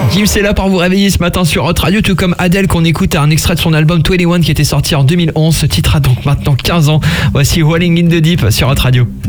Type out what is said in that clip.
Gims est là pour vous réveiller ce matin sur Hot Radio, tout comme Adele qu'on écoute à un extrait de son album 21 qui était sorti en 2011. Ce titre a donc maintenant 15 ans. Voici Rolling in the Deep sur Hot Radio.